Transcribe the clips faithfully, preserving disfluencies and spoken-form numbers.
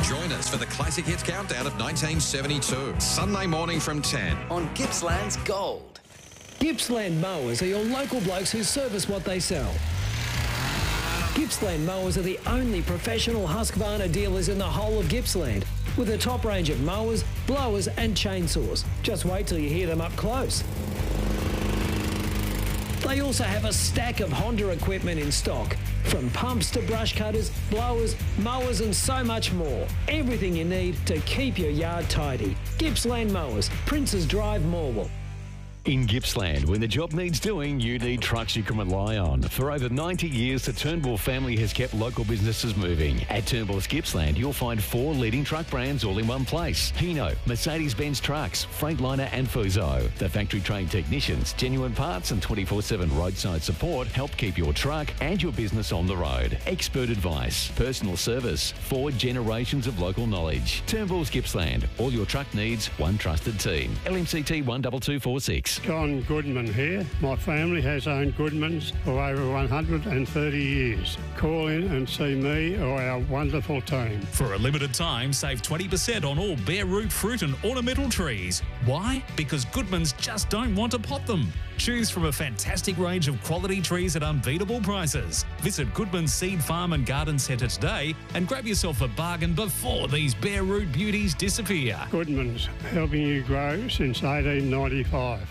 Join us for the Classic Hits Countdown of nineteen seventy-two. Sunday morning from ten. On Gippsland's Gold. Gippsland Mowers are your local blokes who service what they sell. Gippsland Mowers are the only professional Husqvarna dealers in the whole of Gippsland, with a top range of mowers, blowers and chainsaws. Just wait till you hear them up close. They also have a stack of Honda equipment in stock, from pumps to brush cutters, blowers, mowers and so much more. Everything you need to keep your yard tidy. Gippsland Mowers, Princes Drive, Morwell. In Gippsland, when the job needs doing, you need trucks you can rely on. For over ninety years, the Turnbull family has kept local businesses moving. At Turnbull's Gippsland, you'll find four leading truck brands all in one place. Hino, Mercedes-Benz Trucks, Freightliner and Fuso. The factory-trained technicians, genuine parts and twenty-four seven roadside support help keep your truck and your business on the road. Expert advice, personal service, four generations of local knowledge. Turnbull's Gippsland, all your truck needs, one trusted team. L M C T one two two four six. John Goodman here. My family has owned Goodmans for over one hundred thirty years. Call in and see me or our wonderful team. For a limited time, save twenty percent on all bare root fruit and ornamental trees. Why? Because Goodmans just don't want to pot them. Choose from a fantastic range of quality trees at unbeatable prices. Visit Goodman's Seed Farm and Garden Centre today and grab yourself a bargain before these bare root beauties disappear. Goodmans, helping you grow since eighteen ninety-five.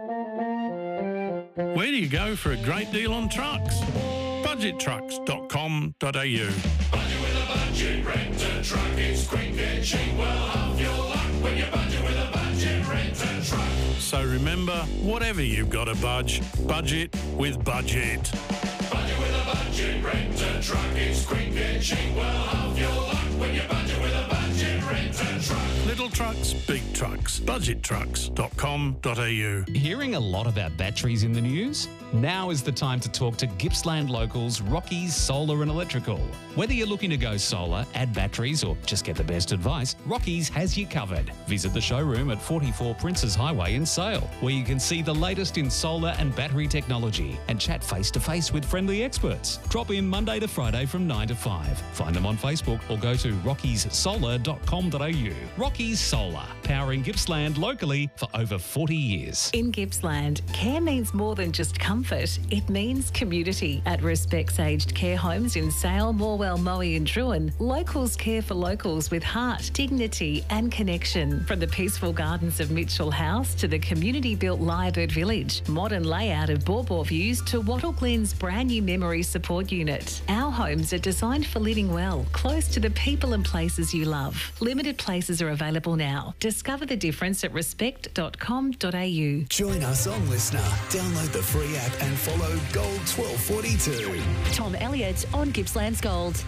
Where do you go for a great deal on trucks? budget trucks dot com dot a u. Budget with a budget, rent a truck. It's quick and cheap. Well, half your luck when you budget with a budget, rent a truck. So remember, whatever you've got to budge, budget with Budget. Budget with a budget, rent a truck. It's quick and cheap. Well, half your luck when you budget with a budget, rent a truck. Little trucks, big trucks. budget trucks dot com dot a u. Hearing a lot about batteries in the news? Now is the time to talk to Gippsland locals Rockies Solar and Electrical. Whether you're looking to go solar, add batteries or just get the best advice, Rockies has you covered. Visit the showroom at forty-four Princes Highway in Sale, where you can see the latest in solar and battery technology and chat face-to-face with friendly experts. Drop in Monday to Friday from nine to five. Find them on Facebook or go to rockies solar dot com dot a u. Rockies Solar, powering Gippsland locally for over forty years. In Gippsland, care means more than just comfort. It means community. At Respects Aged Care Homes in Sale, Morwell, Moe and Druin, locals care for locals with heart, dignity and connection. From the peaceful gardens of Mitchell House to the community-built Lyrebird Village, modern layout of Bawbaw Views to Wattle Glen's brand new memory support unit. Our homes are designed for living well, close to the people and places you love. Limited places are available now. Discover the difference at respect dot com dot a u. Join us on Listener. Download the free app and follow Gold twelve forty-two. Tom Elliott on Gippsland's Gold.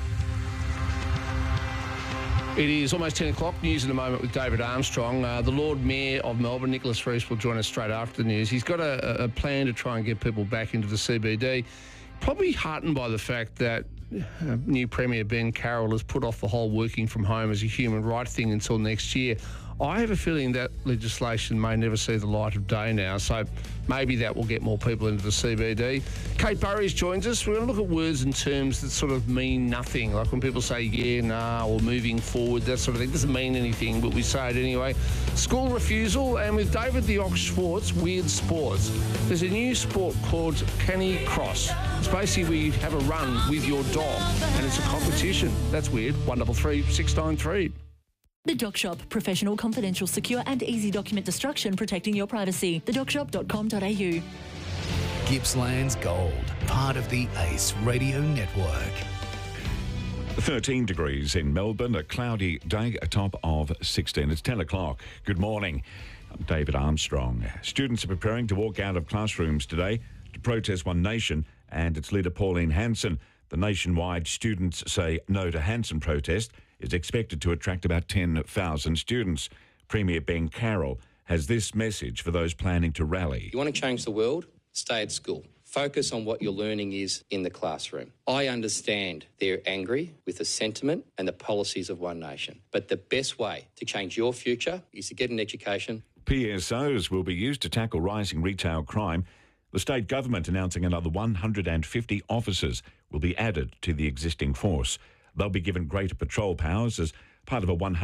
It is almost ten o'clock. News in a moment with David Armstrong. Uh, the Lord Mayor of Melbourne, Nicholas Rees, will join us straight after the news. He's got a, a plan to try and get people back into the C B D. Probably heartened by the fact that uh, new Premier Ben Carroll has put off the whole working from home as a human right thing until next year. I have a feeling that legislation may never see the light of day now, so maybe that will get more people into the C B D. Kate Burries joins us. We're going to look at words and terms that sort of mean nothing, like when people say yeah, nah, or moving forward, that sort of thing. It doesn't mean anything, but we say it anyway. School refusal, and with David the Ox Schwartz, Weird Sports. There's a new sport called Canny Cross. It's basically where you have a run with your dog, and it's a competition. That's weird. one double three six nine three. The Doc Shop. Professional, confidential, secure and easy document destruction protecting your privacy. the doc shop dot com dot a u. Gippsland's Gold, part of the Ace Radio Network. thirteen degrees in Melbourne, a cloudy day, a top of sixteen. It's ten o'clock. Good morning. I'm David Armstrong. Students are preparing to walk out of classrooms today to protest One Nation and its leader Pauline Hanson. The nationwide Students Say No to Hanson protest is expected to attract about ten thousand students. Premier Ben Carroll has this message for those planning to rally. You want to change the world? Stay at school. Focus on what your learning is in the classroom. I understand they're angry with the sentiment and the policies of One Nation, but the best way to change your future is to get an education. P S Os will be used to tackle rising retail crime. The state government announcing another one hundred fifty officers will be added to the existing force. They'll be given greater patrol powers as part of a one hundred